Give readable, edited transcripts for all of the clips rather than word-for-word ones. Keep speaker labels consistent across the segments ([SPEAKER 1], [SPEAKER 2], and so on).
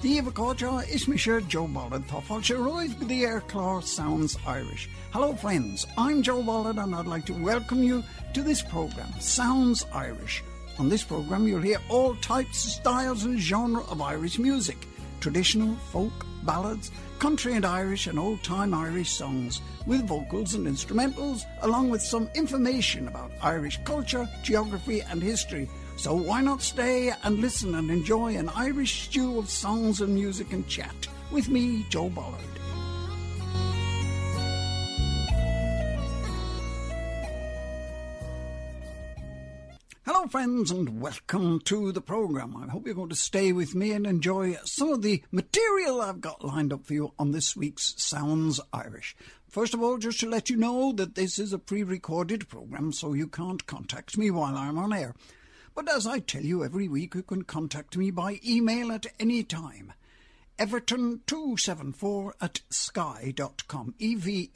[SPEAKER 1] Díomh Cóide is me sure Joe Bollard Tá fáilte roiid go the Airclaw Sounds Irish. Hello friends, I'm Joe Bollard and I'd like to welcome you to this programme, Sounds Irish. On this programme you'll hear all types, styles and genre of Irish music. Traditional, folk, ballads, country and Irish and old-time Irish songs with vocals and instrumentals, along with some information about Irish culture, geography and history. So why not stay and listen and enjoy an Irish stew of songs and music and chat with me, Joe Bollard. Hello friends and welcome to the programme. I hope you're going to stay with me and enjoy some of the material I've got lined up for you on this week's Sounds Irish. First of all, just to let you know that this is a pre-recorded programme, so you can't contact me while I'm on air. But as I tell you every week, you can contact me by email at any time. Everton274@sky.com.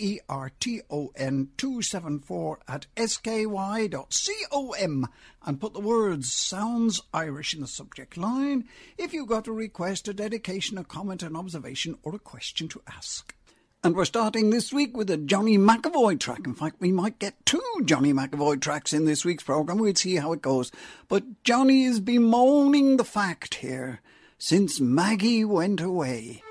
[SPEAKER 1] Everton274@sky.com. And put the words Sounds Irish in the subject line if you've got a request, a dedication, a comment, an observation or a question to ask. And we're starting this week with a Johnny McAvoy track. In fact, we might get two Johnny McAvoy tracks in this week's programme. We'll see how it goes. But Johnny is bemoaning the fact here, since Maggie went away.